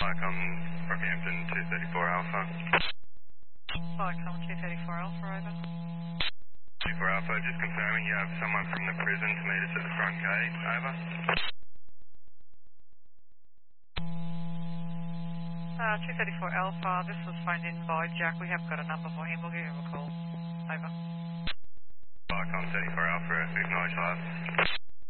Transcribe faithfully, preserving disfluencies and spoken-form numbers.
Icon Rockhampton two thirty-four Alpha. Icon two thirty-four Alpha, over. two four Alpha, just confirming you have someone from the prison to meet us at the front gate, over. Uh, two thirty-four Alpha, this was phoned in by Jack. We haven't got a number for him. We'll give him a call. Over. Icon thirty-four Alpha, acknowledge last.